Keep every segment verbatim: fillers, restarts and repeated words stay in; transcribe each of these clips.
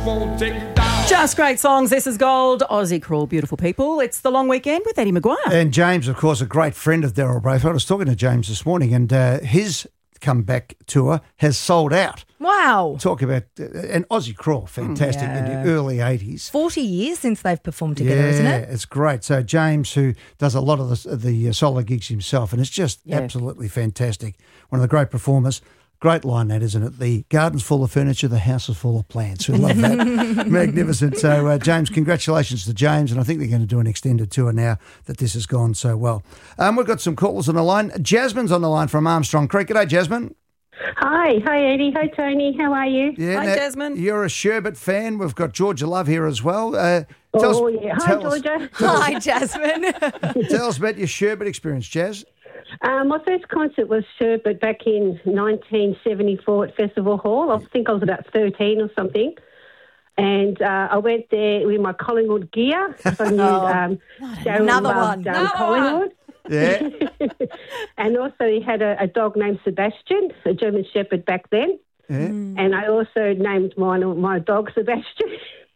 won't take you down. Just great songs. This is Gold. Aussie Crawl, beautiful people. It's the long weekend with Eddie Maguire. And James, of course, a great friend of Daryl Braithwaite. I was talking to James this morning, and uh, his comeback tour has sold out. Wow. Talk about uh, an Aussie Crawl, fantastic, Yeah. in the early eighties. forty years since they've performed together, yeah, isn't it? it's great. So James, who does a lot of the, the uh, solo gigs himself, and it's just Yeah. absolutely fantastic. One of the great performers. Great line that, isn't it? The garden's full of furniture, the house is full of plants. We love that. Magnificent. So, uh, James, congratulations to James, and I think they're going to do an extended tour now that this has gone so well. Um, we've got some callers on the line. Jasmine's on the line from Armstrong Creek. G'day, Jasmine. Hi, hi Eddie, hi Tony, how are you? Yeah, Hi, now, Jasmine. You're a Sherbet fan. We've got Georgia Love here as well. Uh, tell Oh us, yeah, hi tell us- Georgia. Hi, Jasmine. Tell us about your Sherbet experience, Jazz. Um, my first concert was Sherbet back in nineteen seventy-four at Festival Hall. I think I was about thirteen or something. And uh, I went there with my Collingwood gear. I knew um, Darryl another loved, one. Um, Another Collingwood. Yeah. And also he had a, a dog named Sebastian, a German Shepherd back then. yeah. And I also named mine, my dog Sebastian.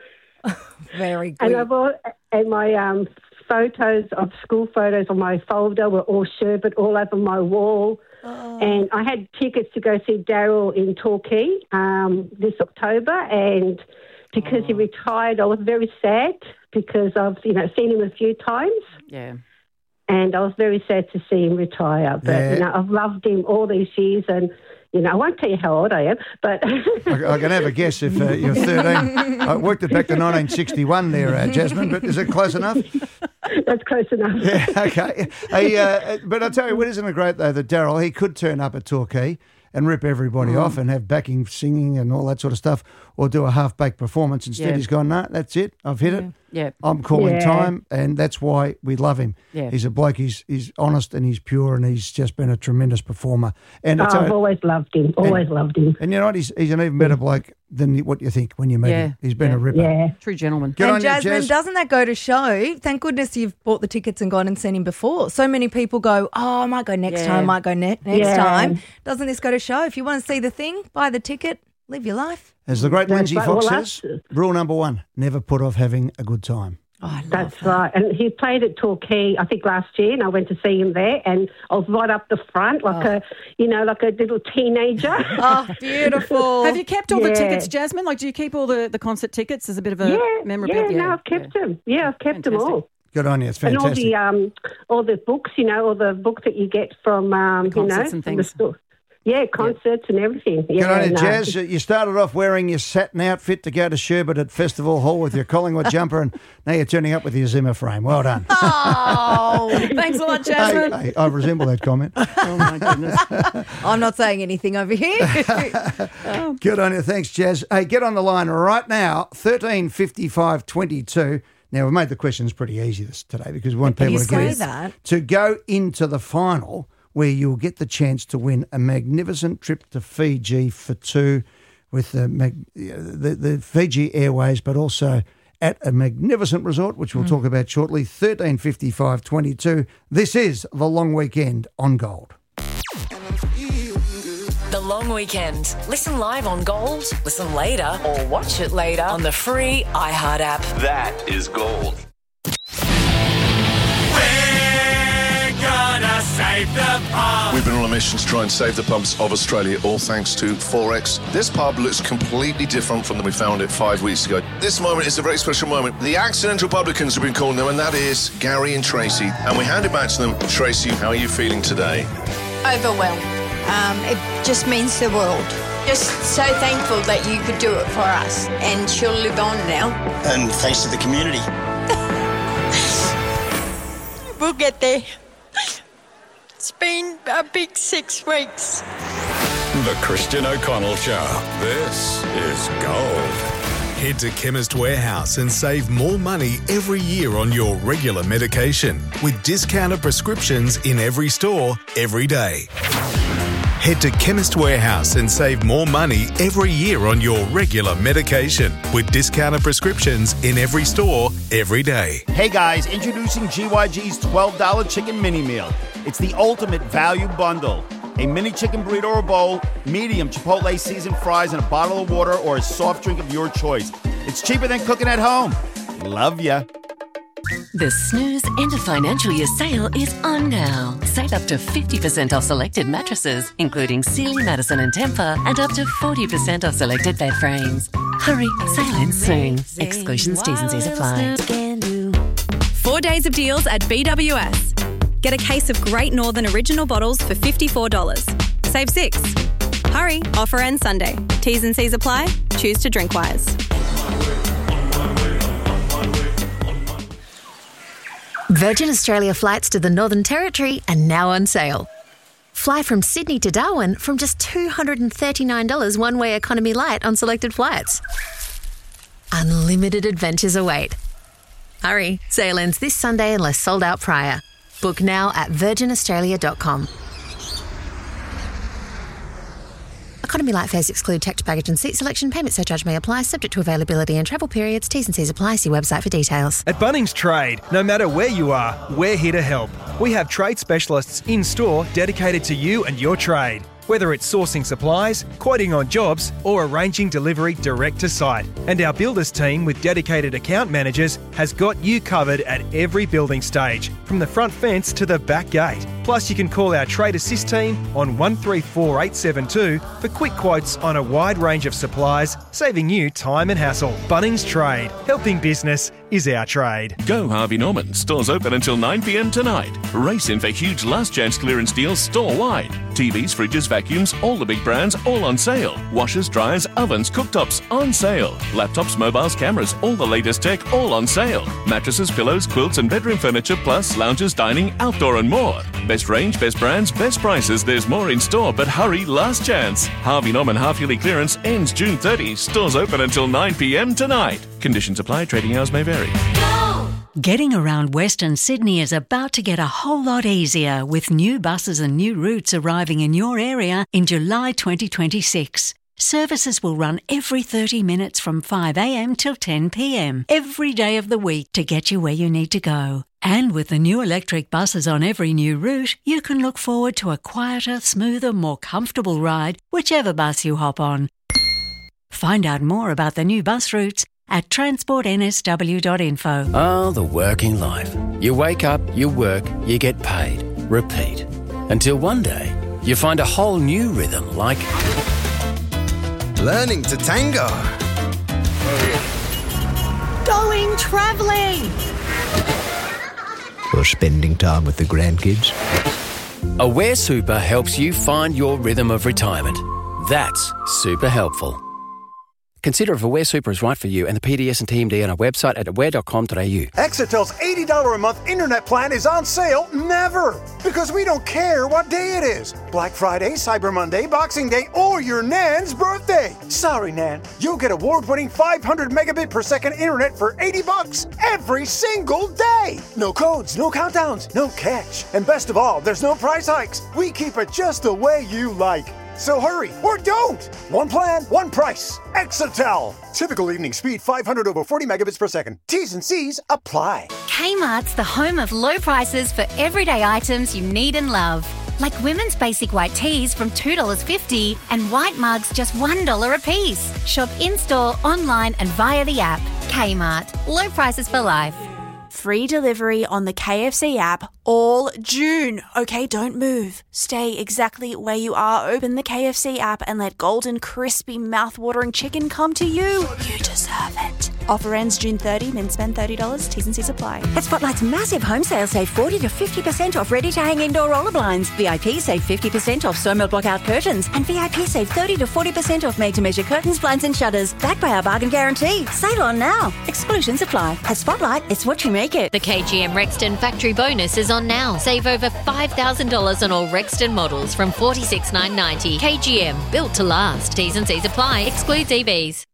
Very good. And I've all, and my um, photos of school photos on my folder were all Sherbet all over my wall. Oh. And I had tickets to go see Daryl in Torquay um, this October, and because Oh. he retired, I was very sad because I've you know seen him a few times, Yeah. and I was very sad to see him retire. But Yeah. you know, I've loved him all these years, and you know, I won't tell you how old I am, but I, I can have a guess if uh, you're thirteen. I worked it back to nineteen sixty-one there, uh, Jasmine, but is it close enough? that's close enough. Yeah, okay. Hey, uh, but I tell you what, isn't it great, though, that Daryl, he could turn up at Torquay and rip everybody Mm. off and have backing singing and all that sort of stuff, or do a half-baked performance. Instead, Yeah. he's gone, no, that's it. I've hit it. Yeah. I'm calling Yeah. time, and that's why we love him. Yeah. He's a bloke, he's, he's honest and he's pure, and he's just been a tremendous performer. And Oh, it's I've always loved him, always loved him. and you know what? He's, he's an even better bloke than what you think when you meet Yeah, him. He's been yeah. a ripper. Yeah. True gentleman. Good on and you, Jasmine, Jazz. doesn't that go to show? Thank goodness you've bought the tickets and gone and seen him before. So many people go, oh, I might go next Yeah. time, I might go ne- next Yeah. time. Doesn't this go to show? If you want to see the thing, buy the ticket, live your life. As the great That's Lindsay right. Fox Well, says, that's- rule number one, never put off having a good time. Oh, I love That's that. right. And he played at Torquay, I think, last year, and I went to see him there, and I was right up the front, like a, you know, like a little teenager. Oh, beautiful. Have you kept all the Yeah. tickets, Jasmine? Like, do you keep all the, the concert tickets as a bit of a yeah, memorabilia? yeah, no, I've kept them. Yeah, I've kept them Fantastic. all. Good on you. It's And all fantastic. the um, all the books, you know, all the books that you get from, um, The you know, concerts and from the things. store. Yeah, concerts and everything. Good Yeah, on you, no. Jazz. You started off wearing your satin outfit to go to Sherbet at Festival Hall with your Collingwood jumper, and now you're turning up with your Zimmer frame. Well done. Oh, Thanks a lot, hey, Jasmine. hey, I resemble that comment. Oh, my goodness. I'm not saying anything over here. Good on you. Thanks, Jazz. Hey, get on the line right now, thirteen fifty-five twenty-two. Now, we've made the questions pretty easy this today because we want people You to say get that. to go into the final where you'll get the chance to win a magnificent trip to Fiji for two with the, mag- the, the Fiji Airways, but also at a magnificent resort, which we'll talk about shortly. thirteen fifty-five twenty-two. This is the long weekend on Gold. The Long Weekend. Listen live on Gold, listen later, or watch it later on the free iHeart app. That is gold. We're gonna save the pub. We've been on a mission to try and save the pubs of Australia, all thanks to Forex. This pub looks completely different from when we found it five weeks ago. This moment is a very special moment. The accidental publicans have been calling them, and that is Gary and Tracy. And we hand it back to them. Tracy, how are you feeling today? Overwhelmed. Um, it just means the world. Just so thankful that you could do it for us, and she'll live on now. And thanks to the community. We'll get there. It's been a big six weeks. The Christian O'Connell Show. This is gold. Head to Chemist Warehouse and save more money every year on your regular medication with discounted prescriptions in every store, every day. Head to Chemist Warehouse and save more money every year on your regular medication with discounted prescriptions in every store, every day. Hey guys, introducing G Y G's twelve dollar Chicken Mini Meal. It's the ultimate value bundle. A mini chicken burrito or bowl, medium Chipotle seasoned fries, and a bottle of water or a soft drink of your choice. It's cheaper than cooking at home. Love ya. The Snooze End of Financial Year sale is on now. Save up to fifty percent off selected mattresses, including Sealy, Madison and Tempur, and up to forty percent off selected bed frames. Hurry, sale ends soon. Exclusions, T's and C's apply. Four days of deals at B W S. Get a case of Great Northern Original bottles for fifty-four dollars. Save six. Hurry, offer ends Sunday. T's and C's apply. Choose to drink wise. Virgin Australia flights to the Northern Territory are now on sale. Fly from Sydney to Darwin from just two hundred thirty-nine dollars one-way economy light on selected flights. Unlimited adventures await. Hurry, sale ends this Sunday unless sold out prior. Book now at virgin australia dot com. Economy light fares exclude tax, baggage and seat selection. Payment surcharge may apply, subject to availability and travel periods. T's and C's apply. See website for details. At Bunnings Trade, no matter where you are, we're here to help. We have trade specialists in-store dedicated to you and your trade. Whether it's sourcing supplies, quoting on jobs, or arranging delivery direct to site. And our builders team with dedicated account managers has got you covered at every building stage, from the front fence to the back gate. Plus, you can call our Trade Assist team on one three four eight seven two for quick quotes on a wide range of supplies, saving you time and hassle. Bunnings Trade. Helping business is our trade. Go Harvey Norman. Stores open until nine p.m. tonight. Race in for huge last chance clearance deals store-wide. T Vs, fridges, vacuums, all the big brands, all on sale. Washers, dryers, ovens, cooktops, on sale. Laptops, mobiles, cameras, all the latest tech, all on sale. Mattresses, pillows, quilts and bedroom furniture, plus lounges, dining, outdoor and more. Best range, best brands, best prices. There's more in store, but hurry, last chance. Harvey Norman half-yearly clearance ends June thirtieth. Stores open until nine p.m. tonight. Conditions apply. Trading hours may vary. Getting around Western Sydney is about to get a whole lot easier with new buses and new routes arriving in your area in July twenty twenty-six. Services will run every thirty minutes from five a.m. till ten p.m. every day of the week to get you where you need to go. And with the new electric buses on every new route, you can look forward to a quieter, smoother, more comfortable ride, whichever bus you hop on. Find out more about the new bus routes at transport n s w dot info. Oh, the working life. You wake up, you work, you get paid. Repeat. Until one day, you find a whole new rhythm like learning to tango. Going travelling. Or spending time with the grandkids. Aware Super helps you find your rhythm of retirement. That's super helpful. Consider if Aware Super is right for you and the P D S and T M D on our website at aware dot com dot a u. Exitel's eighty dollars a month internet plan is on sale never, because we don't care what day it is. Black Friday, Cyber Monday, Boxing Day, or your Nan's birthday. Sorry, Nan. You'll get award-winning five hundred megabit per second internet for eighty bucks every single day. No codes, no countdowns, no catch. And best of all, there's no price hikes. We keep it just the way you like. So hurry, or don't! One plan, one price. Exitel. Typical evening speed five hundred over forty megabits per second. T's and C's apply. Kmart's the home of low prices for everyday items you need and love. Like women's basic white tees from two dollars fifty and white mugs just one dollar a piece. Shop in-store, online and via the app. Kmart. Low prices for life. Free delivery on the K F C app all June. Okay, don't move. Stay exactly where you are. Open the K F C app and let golden, crispy, mouth-watering chicken come to you. You deserve it. Offer ends June thirtieth, then spend thirty dollars. T's and C's apply. At Spotlight's massive home sale, save forty to fifty percent off ready-to-hang indoor roller blinds. V I P save fifty percent off Sawmill block-out curtains. And V I P save thirty to forty percent off made-to-measure curtains, blinds and shutters. Backed by our bargain guarantee. Sale on now. Exclusions apply. At Spotlight, it's what you make it. The K G M Rexton factory bonus is on now. Save over five thousand dollars on all Rexton models from forty-six thousand nine hundred ninety dollars. K G M, built to last. T's and C's apply. Excludes E Vs.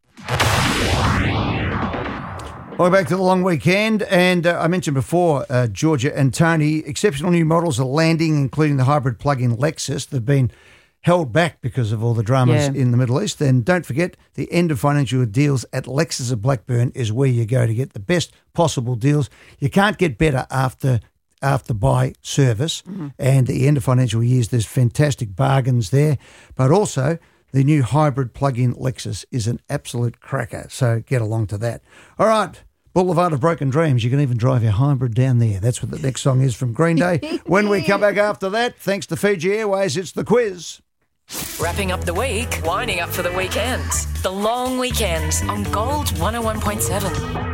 Welcome back to the long weekend, and uh, I mentioned before, uh, Georgia and Tony, exceptional new models are landing, including the hybrid plug-in Lexus. They've been held back because of all the dramas Yeah. in the Middle East. And don't forget, the end of financial deals at Lexus of Blackburn is where you go to get the best possible deals. You can't get better after after buy service, Mm-hmm. and at the end of financial years, there's fantastic bargains there. But also, The new hybrid plug-in Lexus is an absolute cracker, so get along to that. All right, Boulevard of Broken Dreams. You can even drive your hybrid down there. That's what the next song is from Green Day. When we come back after that, thanks to Fiji Airways, it's the quiz. Wrapping up the week, winding up for the weekend. The long weekend on Gold one oh one point seven.